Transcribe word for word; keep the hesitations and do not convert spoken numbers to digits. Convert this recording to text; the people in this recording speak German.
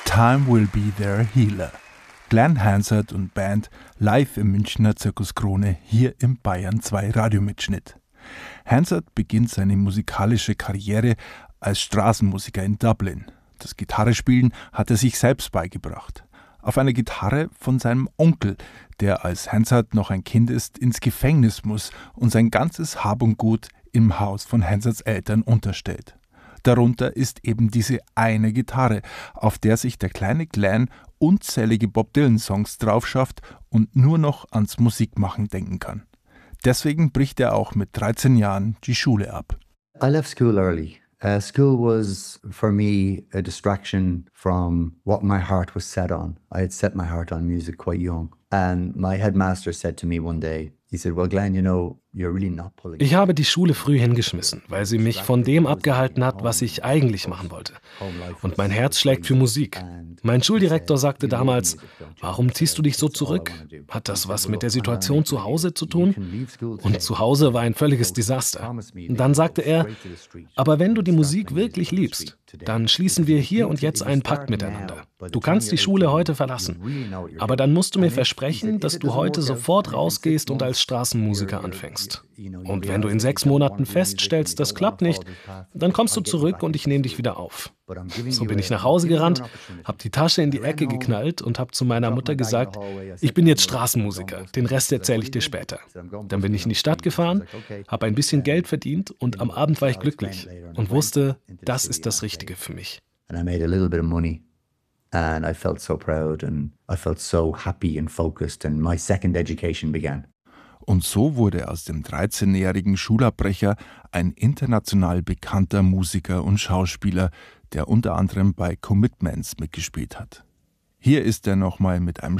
Time Will Be Their Healer. Glen Hansard und Band live im Münchner Zirkus Krone, hier im Bayern zwei Radiomitschnitt. Hansard beginnt seine musikalische Karriere als Straßenmusiker in Dublin. Das Gitarrespielen hat er sich selbst beigebracht. Auf einer Gitarre von seinem Onkel, der als Hansard noch ein Kind ist, ins Gefängnis muss und sein ganzes Hab und Gut im Haus von Hansards Eltern unterstellt. Darunter ist eben diese eine Gitarre, auf der sich der kleine Glen unzählige Bob Dylan-Songs drauf schafft und nur noch ans Musikmachen denken kann. Deswegen bricht er auch mit dreizehn Jahren die Schule ab. I left school early. Uh, school was for me a distraction from what my heart was set on. I had set my heart on music quite young. And my headmaster said to me one day, he said, well, Glen, you know, you're really not pulling. Ich habe die Schule früh hingeschmissen, weil sie mich von dem abgehalten hat, was ich eigentlich machen wollte. Und mein Herz schlägt für Musik. Mein Schuldirektor sagte damals, warum ziehst du dich so zurück? Hat das was mit der Situation zu Hause zu tun? Und zu Hause war ein völliges Desaster. Dann sagte er, aber wenn du die Musik wirklich liebst, dann schließen wir hier und jetzt einen Pakt miteinander. Du kannst die Schule heute verlassen, aber dann musst du mir versprechen, dass du heute sofort rausgehst und als Straßenmusiker anfängst. Und wenn du in sechs Monaten feststellst, das klappt nicht, dann kommst du zurück und ich nehme dich wieder auf. So bin ich nach Hause gerannt, habe die Tasche in die Ecke geknallt und habe zu meiner Mutter gesagt, ich bin jetzt Straßenmusiker, den Rest erzähle ich dir später. Dann bin ich in die Stadt gefahren, habe ein bisschen Geld verdient und am Abend war ich glücklich und wusste, das ist das Richtige für mich. And I made a little bit of money and I felt so proud and I felt so happy and focused and my second education began. Und so wurde aus dem dreizehnjährigen Schulabbrecher ein international bekannter Musiker und Schauspieler, der unter anderem bei Commitments mitgespielt hat. Hier ist er nochmal mit einem